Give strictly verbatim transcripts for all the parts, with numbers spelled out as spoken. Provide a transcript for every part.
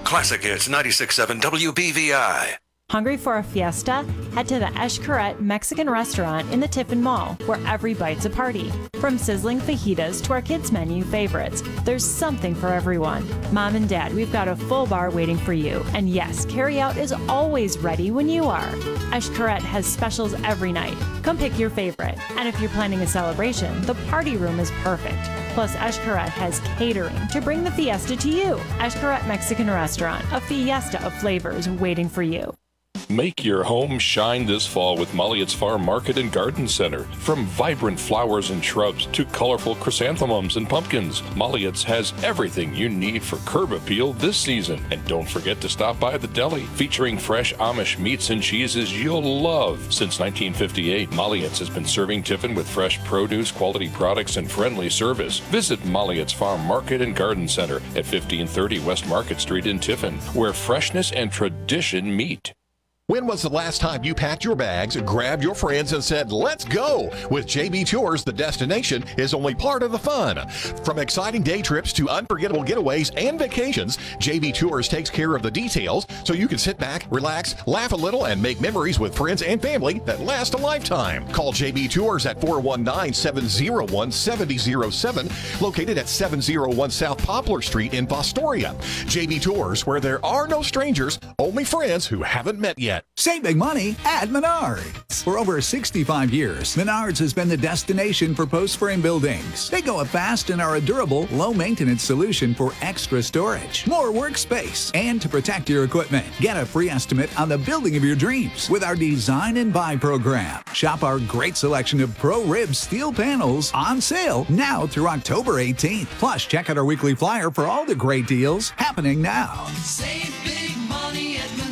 Classic Hits ninety-six point seven W B V I. Hungry for a fiesta? Head to the Xcaret Mexican restaurant in the Tiffin Mall, where every bite's a party. From sizzling fajitas to our kids' menu favorites, there's something for everyone. Mom and Dad, we've got a full bar waiting for you. And yes, carryout is always ready when you are. Xcaret has specials every night. Come pick your favorite. And if you're planning a celebration, the party room is perfect. Plus, Xcaret has catering to bring the fiesta to you. Xcaret Mexican Restaurant, a fiesta of flavors waiting for you. Make your home shine this fall with Molliett's Farm Market and Garden Center. From vibrant flowers and shrubs to colorful chrysanthemums and pumpkins, Molliett's has everything you need for curb appeal this season. And don't forget to stop by the deli, featuring fresh Amish meats and cheeses you'll love. Since nineteen fifty-eight, Molliett's has been serving Tiffin with fresh produce, quality products, and friendly service. Visit Molliett's Farm Market and Garden Center at fifteen thirty West Market Street in Tiffin, where freshness and tradition meet. When was the last time you packed your bags, grabbed your friends, and said, let's go? With J B Tours, the destination is only part of the fun. From exciting day trips to unforgettable getaways and vacations, J B Tours takes care of the details so you can sit back, relax, laugh a little, and make memories with friends and family that last a lifetime. Call J B Tours at four one nine, seven oh one, seven oh oh seven, located at seven oh one South Poplar Street in Fostoria. J B Tours, where there are no strangers, only friends who haven't met yet. Save big money at Menards. For over sixty-five years, Menards has been the destination for post-frame buildings. They go up fast and are a durable, low-maintenance solution for extra storage, more workspace, and to protect your equipment. Get a free estimate on the building of your dreams with our Design and Buy program. Shop our great selection of Pro Rib steel panels on sale now through October eighteenth. Plus, check out our weekly flyer for all the great deals happening now. Save big money at Menards.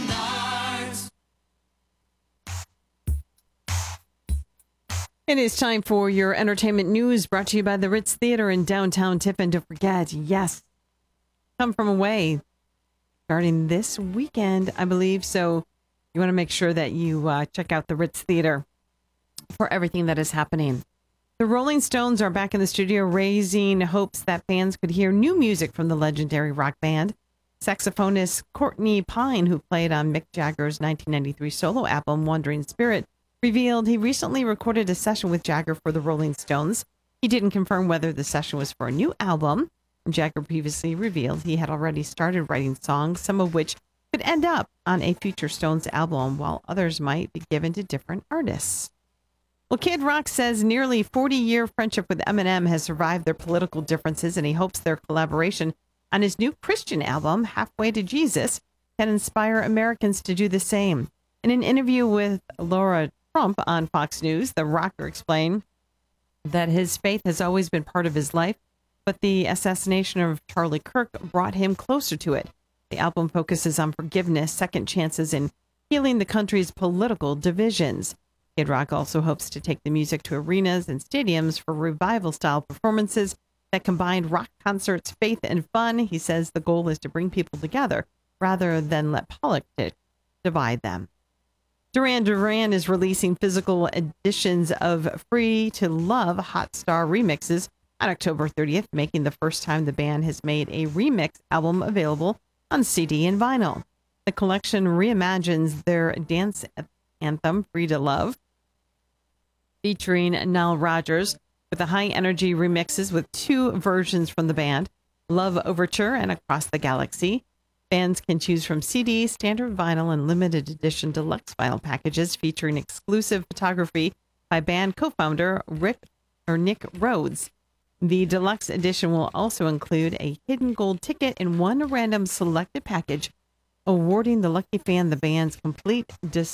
It is time for your entertainment news brought to you by the Ritz Theater in downtown Tiffin. Don't forget, yes, Come From Away starting this weekend, I believe. So you want to make sure that you uh, check out the Ritz Theater for everything that is happening. The Rolling Stones are back in the studio, raising hopes that fans could hear new music from the legendary rock band. Saxophonist Courtney Pine, who played on Mick Jagger's nineteen ninety-three solo album, Wandering Spirit, revealed he recently recorded a session with Jagger for the Rolling Stones. He didn't confirm whether the session was for a new album. Jagger previously revealed he had already started writing songs, some of which could end up on a future Stones album, while others might be given to different artists. Well, Kid Rock says nearly forty-year friendship with Eminem has survived their political differences, and he hopes their collaboration on his new Christian album, Halfway to Jesus, can inspire Americans to do the same. In an interview with Laura Trump on Fox News, the rocker explained that his faith has always been part of his life, but the assassination of Charlie Kirk brought him closer to it. The album focuses on forgiveness, second chances, and healing the country's political divisions. Kid Rock also hopes to take the music to arenas and stadiums for revival-style performances that combine rock concerts, faith, and fun. He says the goal is to bring people together rather than let politics divide them. Duran Duran is releasing physical editions of Free to Love Hot Star remixes on October thirtieth, making the first time the band has made a remix album available on C D and vinyl. The collection reimagines their dance anthem, Free to Love, featuring Nile Rodgers, with the high-energy remixes with two versions from the band, Love Overture and Across the Galaxy. Fans can choose from C D, standard vinyl, and limited edition deluxe vinyl packages featuring exclusive photography by band co-founder Rick or Nick Rhodes. The deluxe edition will also include a hidden gold ticket in one random selected package, awarding the lucky fan the band's complete disc